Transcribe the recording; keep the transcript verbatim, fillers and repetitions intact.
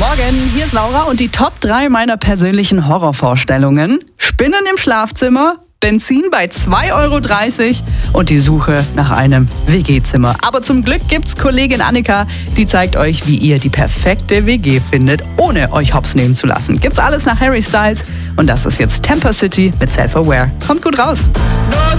Morgen, hier ist Laura und die Top drei meiner persönlichen Horrorvorstellungen. Spinnen im Schlafzimmer, Benzin bei zwei Euro dreißig und die Suche nach einem W G-Zimmer. Aber zum Glück gibt's Kollegin Annika, die zeigt euch, wie ihr die perfekte W G findet, ohne euch hops nehmen zu lassen. Gibt's alles nach Harry Styles und das ist jetzt Temper City mit Self-Aware. Kommt gut raus.